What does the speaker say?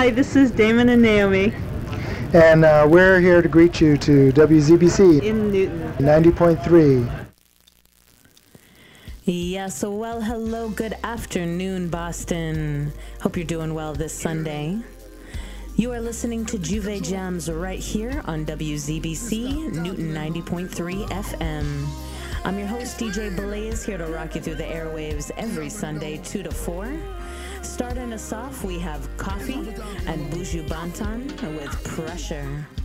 Hi, this is Damon and Naomi And we're here to greet you to WZBC in Newton. 90.3. Yes, well, hello, good afternoon, Boston. Hope you're doing well this Sunday. You are listening to Juve Jams right here on WZBC, Newton 90.3 FM. I'm your host, DJ Blaze, here to rock you through the airwaves every Sunday, 2 to 4. Starting us off, we have Coffee and Buju Banton with Pressure.